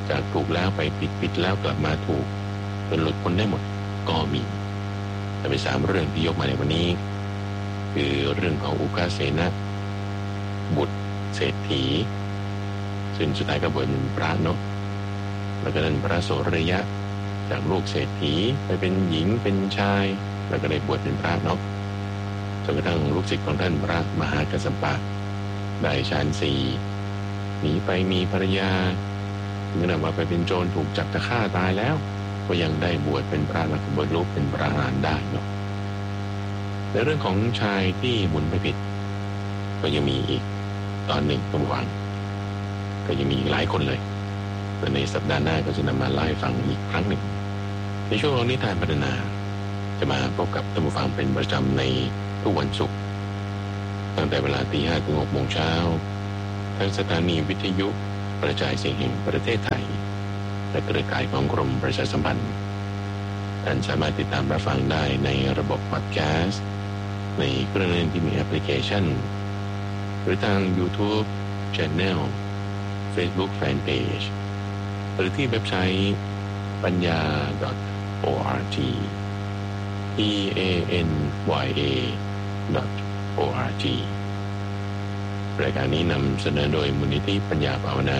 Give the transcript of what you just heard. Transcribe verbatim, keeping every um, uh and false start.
จากถูกแล้วไปผิดผิดแล้วกลับมาถูกจนหลุดพ้นได้หมดก็มีแต่เป็นสามเรื่องที่ยกมาในวันนี้คือเรื่องของอุกาเสนะบุตรเศรษฐีซึ่งสุดท้ายก็บวชเป็นพระเนาะแล้วก็นั้นพระโสรยะจากลูกเศรษฐีไปเป็นหญิงเป็นชายแล้วก็ได้บวชเป็นพระเนาะจนกระทั่งลูกศิษย์ของท่านพระมหากัสสปะได้ฌานสี่หนีไปมีภรรยาถึงขนาดว่าไปเป็นโจรถูกจับจะฆ่าตายแล้วก็ยังได้บวชเป็นพระแล้วก็บรรลุเป็นพระอรหันต์ได้เนาะในเรื่องของชายที่หมุนไปผิดก็ยังมีอีกตอนหนึ่งต้องฟังก็ยังมีหลายคนเลยแต่ในสัปดาห์หน้าก็จะนำมาเล่าให้ฟังอีกครั้งหนึ่งในช่วงของนิทานพัฒนาจะมาพบกับท่านผู้ฟังเป็นประจำในทุกวันศุกร์ตั้งแต่เวลาตีห้าถึงหกโมงเช้าทางสถานีวิทยุกระจายเสียงแห่งประเทศไทยและเครือข่ายของกรมประชาสัมพันธ์ท่านสามารถติดตามรับฟังได้ในระบบพอดแคสต์ในเครื่องเล่นที่มีแอปพลิเคชันหรือทาง YouTube Channel Facebook Fanpage หรือที่เว็บไซต์ปัญญา .org p a n y a .org รายการนี้นำเสนอโดยมูลนิธิปัญญาภาวนา